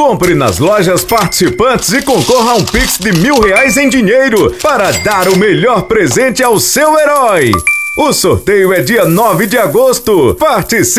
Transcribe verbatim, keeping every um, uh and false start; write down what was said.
Compre nas lojas participantes e concorra a um Pix de mil reais em dinheiro para dar o melhor presente ao seu herói. O sorteio é dia nove de agosto. Participe!